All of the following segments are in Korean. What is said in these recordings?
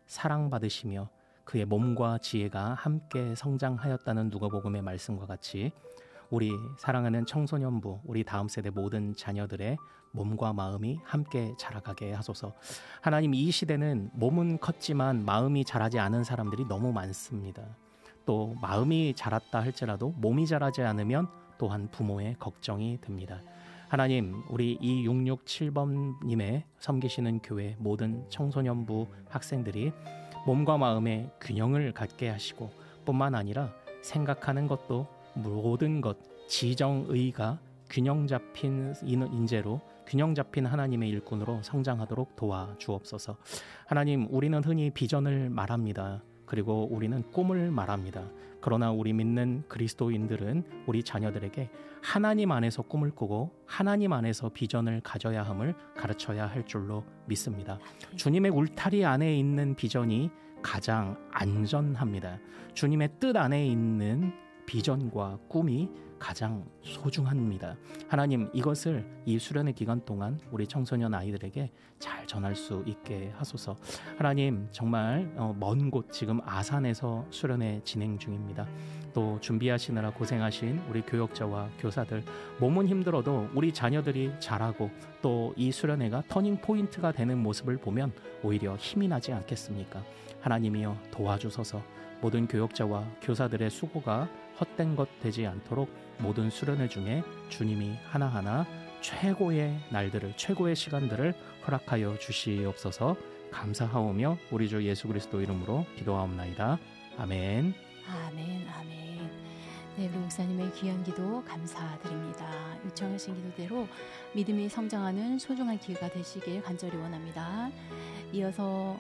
사랑받으시며 그의 몸과 지혜가 함께 성장하였다는 누가복음의 말씀과 같이 우리 사랑하는 청소년부, 우리 다음 세대 모든 자녀들의 몸과 마음이 함께 자라가게 하소서. 하나님, 이 시대는 몸은 컸지만 마음이 자라지 않은 사람들이 너무 많습니다. 또 마음이 자랐다 할지라도 몸이 자라지 않으면 또한 부모의 걱정이 됩니다. 하나님, 우리 2667번님의 섬기시는 교회 모든 청소년부 학생들이 몸과 마음의 균형을 갖게 하시고 뿐만 아니라 생각하는 것도 모든 것 지정의가 균형 잡힌 인재로 균형 잡힌 하나님의 일꾼으로 성장하도록 도와주옵소서. 하나님, 우리는 흔히 비전을 말합니다. 그리고 우리는 꿈을 말합니다. 그러나 우리 믿는 그리스도인들은 우리 자녀들에게 하나님 안에서 꿈을 꾸고 하나님 안에서 비전을 가져야 함을 가르쳐야 할 줄로 믿습니다. 주님의 울타리 안에 있는 비전이 가장 안전합니다. 주님의 뜻 안에 있는 비전과 꿈이 가장 소중합니다. 하나님, 이것을 이 수련의 기간 동안 우리 청소년 아이들에게 잘 전할 수 있게 하소서. 하나님, 정말 먼 곳 지금 아산에서 수련회 진행 중입니다. 또 준비하시느라 고생하신 우리 교역자와 교사들, 몸은 힘들어도 우리 자녀들이 잘하고 또 이 수련회가 터닝 포인트가 되는 모습을 보면 오히려 힘이 나지 않겠습니까? 하나님이여 도와주소서. 모든 교역자와 교사들의 수고가 헛된 것 되지 않도록 모든 수련회 중에 주님이 하나하나 최고의 날들을, 최고의 시간들을 허락하여 주시옵소서. 감사하오며 우리 주 예수 그리스도 이름으로 기도하옵나이다. 아멘. 아멘. 아멘. 네, 우리 목사님의 귀한 기도 감사드립니다. 요청하신 기도대로 믿음이 성장하는 소중한 기회가 되시길 간절히 원합니다. 이어서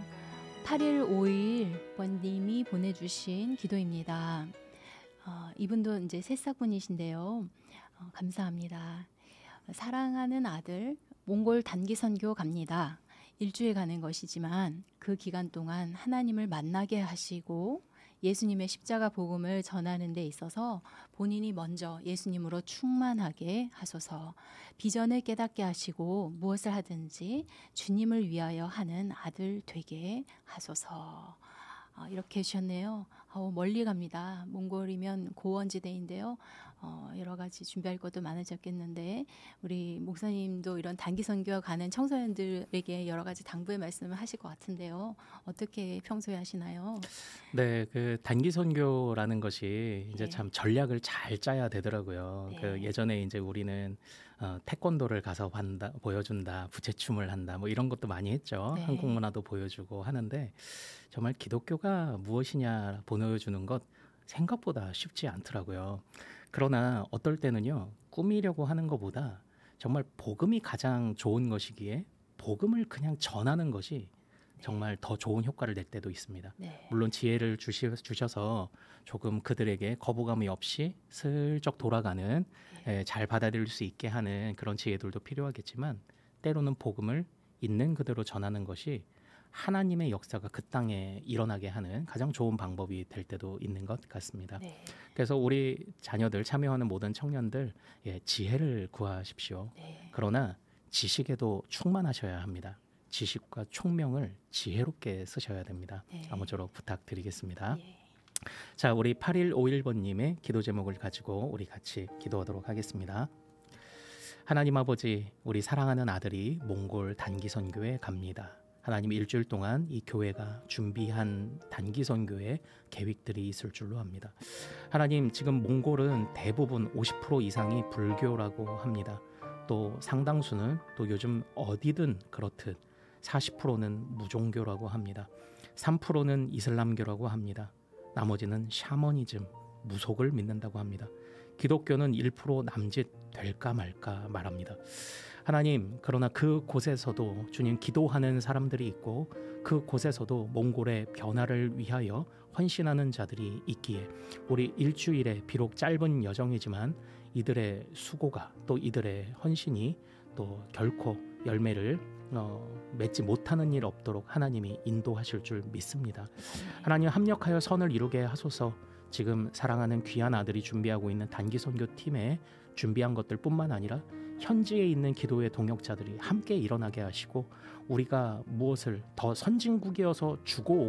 8151번님이 보내주신 기도입니다. 이분도 이제 새싹분이신데요. 감사합니다. 사랑하는 아들, 몽골 단기 선교 갑니다. 일주일 가는 것이지만 그 기간 동안 하나님을 만나게 하시고 예수님의 십자가 복음을 전하는 데 있어서 본인이 먼저 예수님으로 충만하게 하소서. 비전을 깨닫게 하시고 무엇을 하든지 주님을 위하여 하는 아들 되게 하소서. 이렇게 해주셨네요. 멀리 갑니다. 몽골이면 고원지대인데요. 여러 가지 준비할 것도 많아졌겠는데 우리 목사님도 이런 단기 선교 가는 청소년들에게 여러 가지 당부의 말씀을 하실 것 같은데요. 어떻게 평소에 하시나요? 네, 그 단기 선교라는 것이 이제 네. 참 전략을 잘 짜야 되더라고요. 네. 그 예전에 이제 우리는 태권도를 가서 한다, 보여준다, 부채춤을 한다, 뭐 이런 것도 많이 했죠. 네. 한국 문화도 보여주고 하는데 정말 기독교가 무엇이냐 보여주는 것 생각보다 쉽지 않더라고요. 그러나 어떨 때는요, 꾸미려고 하는 것보다 정말 복음이 가장 좋은 것이기에 복음을 그냥 전하는 것이 정말 더 좋은 효과를 낼 때도 있습니다. 네. 물론 지혜를 주셔서 조금 그들에게 거부감이 없이 슬쩍 돌아가는 잘 받아들일 수 있게 하는 그런 지혜들도 필요하겠지만 때로는 복음을 있는 그대로 전하는 것이 하나님의 역사가 그 땅에 일어나게 하는 가장 좋은 방법이 될 때도 있는 것 같습니다. 네. 그래서 우리 자녀들, 참여하는 모든 청년들 지혜를 구하십시오. 네. 그러나 지식에도 충만하셔야 합니다. 지식과 총명을 지혜롭게 쓰셔야 됩니다. 네. 아무쪼록 부탁드리겠습니다. 네. 자, 우리 8151번님의 기도 제목을 가지고 우리 같이 기도하도록 하겠습니다. 하나님 아버지, 우리 사랑하는 아들이 몽골 단기 선교에 갑니다. 하나님, 일주일 동안 이 교회가 준비한 단기 선교의 계획들이 있을 줄로 합니다. 하나님, 지금 몽골은 대부분 50% 이상이 불교라고 합니다. 또 상당수는 또 요즘 어디든 그렇듯 40%는 무종교라고 합니다. 3%는 이슬람교라고 합니다. 나머지는 샤머니즘, 무속을 믿는다고 합니다. 기독교는 1% 남짓 될까 말까 말합니다. 하나님, 그러나 그곳에서도 주님 기도하는 사람들이 있고 그곳에서도 몽골의 변화를 위하여 헌신하는 자들이 있기에 우리 일주일에 비록 짧은 여정이지만 이들의 수고가 또 이들의 헌신이 또 결코 열매를 맺지 못하는 일 없도록 하나님이 인도하실 줄 믿습니다. 하나님, 합력하여 선을 이루게 하소서. 지금 사랑하는 귀한 아들이 준비하고 있는 단기 선교 팀에 준비한 것들뿐만 아니라 현지에 있는 기도의 동역자들이 함께 일어나게 하시고 우리가 무엇을 더 선진국이어서 주고